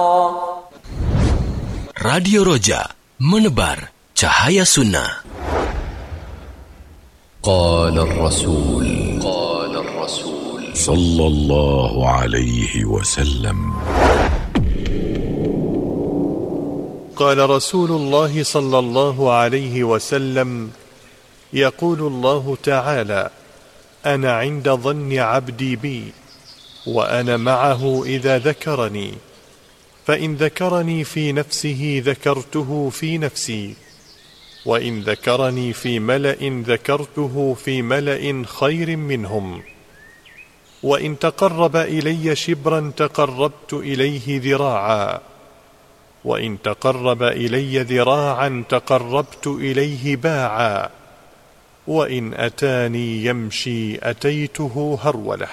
Radio Roja, menebar cahaya sunnah. Qala Rasul sallallahu alaihi wasallam. قال رسول الله صلى الله عليه وسلم: يقول الله تعالى: أنا عند ظن عبدي بي وأنا معه إذا ذكرني، فإن ذكرني في نفسه ذكرته في نفسي، وإن ذكرني في ملأ ذكرته في ملأ خير منهم، وإن تقرب إلي شبرا تقربت إليه ذراعا، وإن تقرب إلي ذراعا تقربت إليه باعا، وإن أتاني يمشي أتيته هرولة.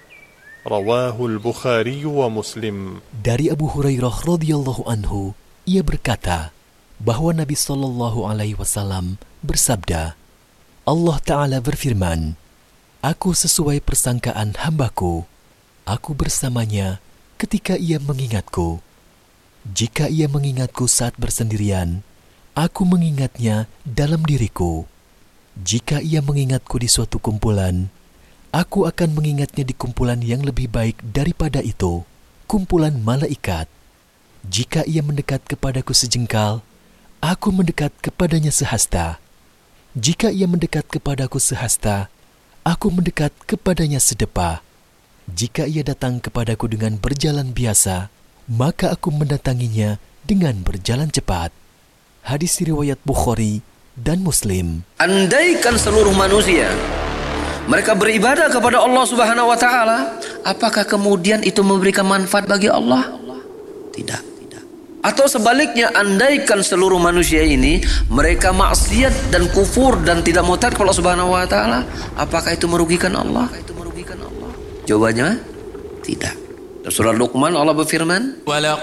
رواه البخاري ومسلم. Dari Abu Hurairah radhiyallahu anhu, ia berkata bahwa Nabi sallallahu alaihi wasallam bersabda, Allah Ta'ala berfirman, Aku sesuai persangkaan hambaku, aku bersamanya ketika ia mengingatku. Jika ia mengingatku saat bersendirian, aku mengingatnya dalam diriku. Jika ia mengingatku di suatu kumpulan, aku akan mengingatnya di kumpulan yang lebih baik daripada itu, kumpulan malaikat. Jika ia mendekat kepadaku sejengkal, aku mendekat kepadanya sehasta. Jika ia mendekat kepadaku sehasta, aku mendekat kepadanya sedepa. Jika ia datang kepadaku dengan berjalan biasa, maka aku mendatanginya dengan berjalan cepat. Hadis riwayat Bukhari dan Muslim. Andaikan seluruh manusia mereka beribadah kepada Allah Subhanahu wa taala, apakah kemudian itu memberikan manfaat bagi Allah? Tidak. Atau sebaliknya, andaikan seluruh manusia ini mereka maksiat dan kufur dan tidak mau taat kepada Allah Subhanahu wa taala, apakah itu merugikan Allah? Jawabannya tidak. Dalam surah Luqman Allah berfirman,